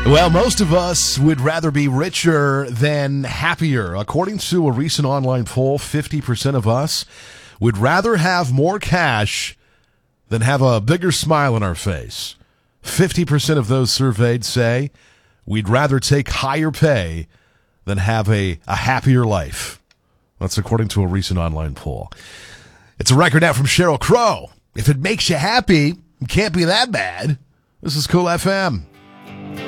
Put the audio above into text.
Well, most of us would rather be richer than happier. According to a recent online poll, 50% of us would rather have more cash than have a bigger smile on our face. 50% of those surveyed say we'd rather take higher pay than have a happier life. That's according to a recent online poll. It's a record out from Sheryl Crow. If it makes you happy, it can't be that bad. This is Cool FM.